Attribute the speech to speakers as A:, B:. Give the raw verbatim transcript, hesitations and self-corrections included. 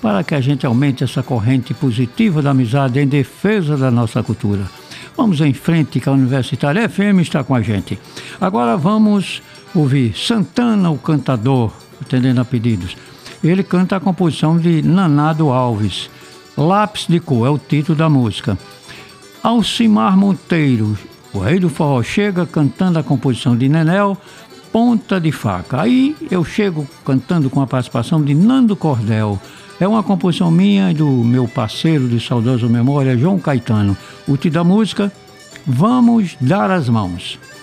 A: para que a gente aumente essa corrente positiva da amizade em defesa da nossa cultura. Vamos em frente, que a Universitária F M está com a gente. Agora vamos ouvir Santana, o cantador, atendendo a pedidos. Ele canta a composição de Nanado Alves. Lápis de Cor é o título da música. Alcimar Monteiro, o rei do forró, chega cantando a composição de Nenel, Ponta de Faca. Aí eu chego cantando com a participação de Nando Cordel. É uma composição minha e do meu parceiro de saudosa memória, João Caetano. O título da música, Vamos Dar as Mãos.